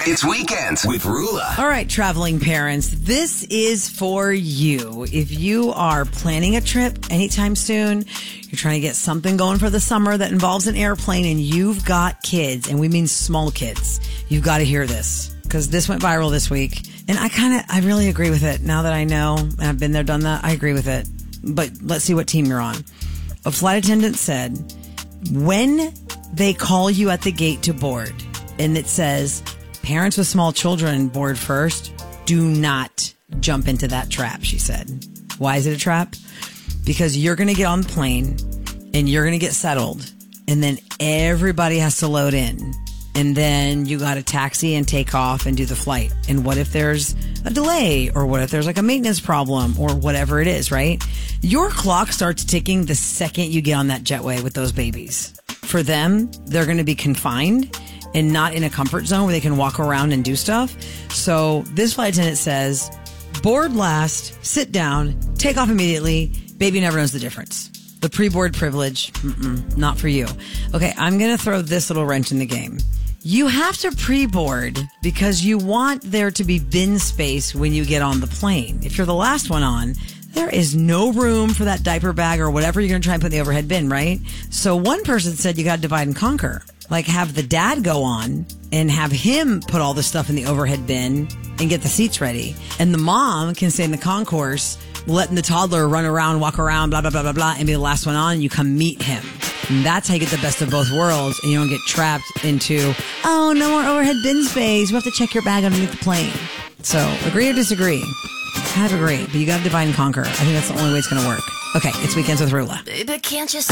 It's Weekends with Rula. All right, traveling parents, this is for you. If you are planning a trip anytime soon, you're trying to get something going for the summer that involves an airplane, and you've got kids, and we mean small kids, you've got to hear this, because this went viral this week. And I really agree with it. Now that I know, and I've been there, done that, I agree with it. But let's see what team you're on. A flight attendant said, when they call you at the gate to board, and it says, parents with small children board first, do not jump into that trap, she said. Why is it a trap? Because you're going to get on the plane and you're going to get settled, and then everybody has to load in. And then you got to taxi and take off and do the flight. And what if there's a delay, or what if there's like a maintenance problem, or whatever it is, right? Your clock starts ticking the second you get on that jetway with those babies. For them, they're going to be confined and not in a comfort zone where they can walk around and do stuff. So this flight attendant says, board last, sit down, take off immediately. Baby never knows the difference. The pre-board privilege, not for you. Okay, I'm going to throw this little wrench in the game. You have to pre-board because you want there to be bin space when you get on the plane. If you're the last one on, there is no room for that diaper bag or whatever you're going to try and put in the overhead bin, right? So one person said you got to divide and conquer. Like, have the dad go on and have him put all the stuff in the overhead bin and get the seats ready. And the mom can stay in the concourse, letting the toddler run around, walk around, blah, blah, blah, blah, blah, and be the last one on, and you come meet him. And that's how you get the best of both worlds, and you don't get trapped into, oh, no more overhead bin space. You have to check your bag underneath the plane. So, agree or disagree? Kind of agree, but you got to divide and conquer. I think that's the only way it's going to work. Okay, it's Weekends with Rula. Baby, can't you